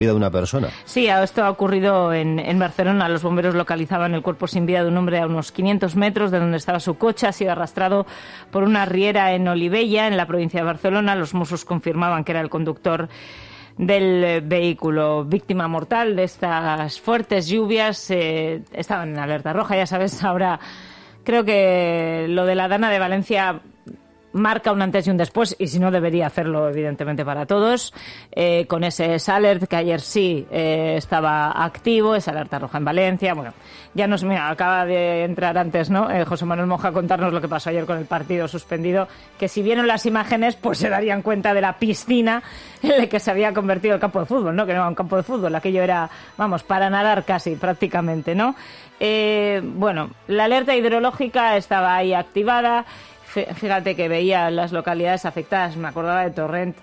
vida de una persona. Sí, esto ha ocurrido en Barcelona. Los bomberos localizaban el cuerpo sin vida de un hombre a unos 500 metros de donde estaba su coche. Ha sido arrastrado por una riera en Olivella, en la provincia de Barcelona. Los Mossos confirmaban que era el conductor del vehículo. Víctima mortal de estas fuertes lluvias. Estaban en alerta roja, ya sabes. Ahora creo que lo de la Dana de Valencia marca un antes y un después, y si no debería hacerlo evidentemente para todos, con ese alert que ayer sí estaba activo, esa alerta roja en Valencia. Bueno, ya mira, acaba de entrar antes, ¿no? José Manuel Moja a contarnos lo que pasó ayer con el partido suspendido, que si vieron las imágenes pues se darían cuenta de la piscina en la que se había convertido el campo de fútbol, ¿no? Que no era un campo de fútbol, aquello era, vamos, para nadar casi, prácticamente, ¿no? Bueno, la alerta hidrológica estaba ahí activada. Fíjate que veía las localidades afectadas, me acordaba de Torrent,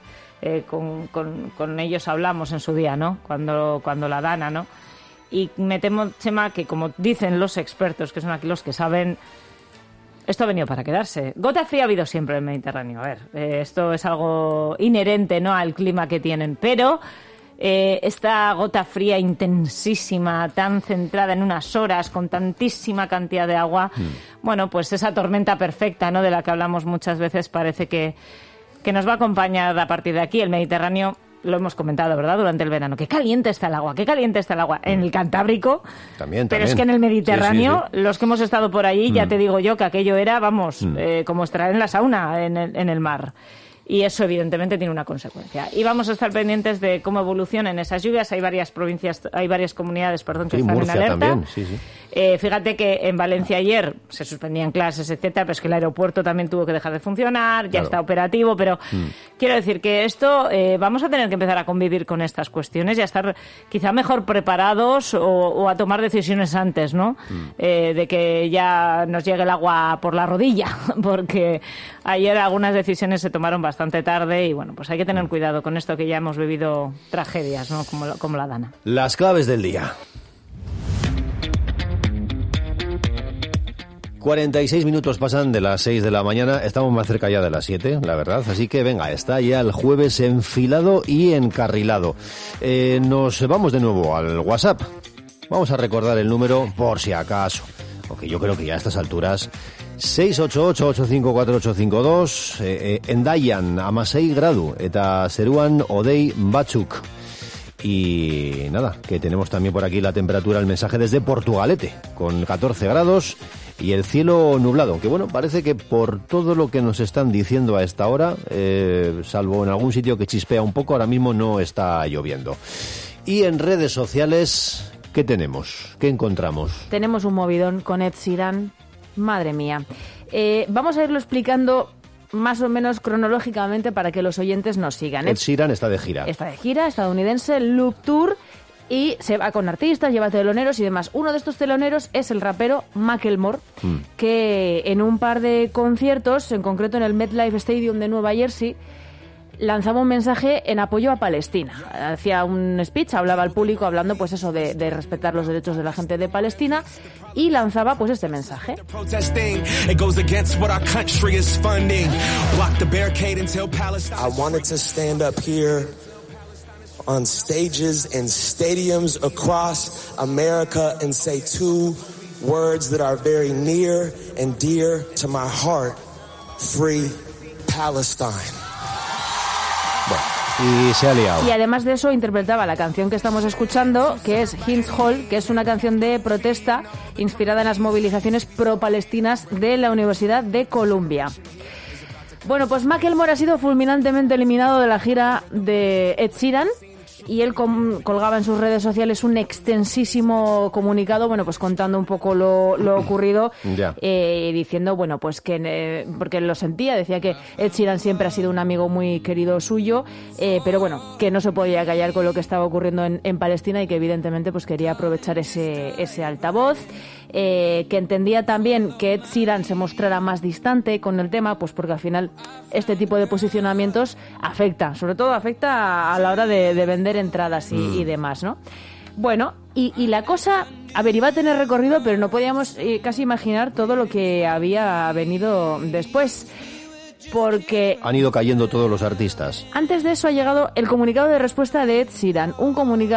con ellos hablamos en su día, ¿no? Cuando la Dana, ¿no? Y me temo, Chema, que como dicen los expertos, que son aquí los que saben, esto ha venido para quedarse. Gota fría ha habido siempre en el Mediterráneo. A ver, esto es algo inherente, ¿no?, al clima que tienen, pero esta gota fría intensísima, tan centrada en unas horas, con tantísima cantidad de agua, bueno, pues esa tormenta perfecta, ¿no?, de la que hablamos muchas veces, parece que nos va a acompañar a partir de aquí. El Mediterráneo, lo hemos comentado, ¿verdad?, durante el verano. Qué caliente está el agua, qué caliente está el agua. En el Cantábrico, también. Pero es que en el Mediterráneo, sí. Los que hemos estado por allí, ya te digo yo que aquello era, vamos, como estar en la sauna en el mar. Y eso, evidentemente, tiene una consecuencia. Y vamos a estar pendientes de cómo evolucionan esas lluvias. Hay varias comunidades, que están Murcia en alerta. También, sí. Fíjate que en Valencia ayer se suspendían clases, etcétera, pero es que el aeropuerto también tuvo que dejar de funcionar, ya está operativo, pero quiero decir que esto vamos a tener que empezar a convivir con estas cuestiones y a estar quizá mejor preparados o a tomar decisiones antes, ¿no? De que ya nos llegue el agua por la rodilla, porque ayer algunas decisiones se tomaron bastante tarde y bueno, pues hay que tener cuidado con esto, que ya hemos vivido tragedias, ¿no?, como la Dana. Las claves del día. 46 minutos pasan de las 6 de la mañana, estamos más cerca ya de las 7, la verdad, así que venga, está ya el jueves enfilado y encarrilado. Nos vamos de nuevo al WhatsApp. Vamos a recordar el número por si acaso, aunque yo creo que ya a estas alturas. 688-854-852, Endaian, Amasei Gradu, eta Zeruan Odei Batzuk. Y nada, que tenemos también por aquí la temperatura, el mensaje desde Portugalete, con 14 grados y el cielo nublado, que bueno, parece que por todo lo que nos están diciendo a esta hora, salvo en algún sitio que chispea un poco, ahora mismo no está lloviendo. Y en redes sociales, ¿qué tenemos? ¿Qué encontramos? Tenemos un movidón con Ed Sheeran. Madre mía. Vamos a irlo explicando más o menos cronológicamente para que los oyentes nos sigan. Ed Sheeran está de gira. Está de gira, estadounidense, Loop Tour, y se va con artistas, lleva teloneros y demás. Uno de estos teloneros es el rapero Macklemore, que en un par de conciertos, en concreto en el MetLife Stadium de Nueva Jersey, lanzaba un mensaje en apoyo a Palestina. Hacía un speech, hablaba al público hablando pues eso de respetar los derechos de la gente de Palestina, y lanzaba pues este mensaje. I wanted to stand up here on stages and stadiums across America and say two words that are very near and dear to my heart: Free Palestine. Y se ha liado. Y además de eso interpretaba la canción que estamos escuchando, que es Hind's Hall, que es una canción de protesta inspirada en las movilizaciones pro-palestinas de la Universidad de Columbia. Bueno, pues Macklemore ha sido fulminantemente eliminado de la gira de Ed Sheeran, y él colgaba en sus redes sociales un extensísimo comunicado, bueno, pues contando un poco lo ocurrido, diciendo, bueno, pues que porque lo sentía, decía que Ed Sheeran siempre ha sido un amigo muy querido suyo, pero bueno, que no se podía callar con lo que estaba ocurriendo en Palestina, y que evidentemente pues quería aprovechar ese altavoz, que entendía también que Ed Sheeran se mostrara más distante con el tema, pues porque al final este tipo de posicionamientos sobre todo afecta a la hora de vender entradas y demás, ¿no? Bueno, y la cosa, a ver, iba a tener recorrido, pero no podíamos casi imaginar todo lo que había venido después. porque han ido cayendo todos los artistas. Antes de eso ha llegado el comunicado de respuesta de Ed Sheeran, un comunicado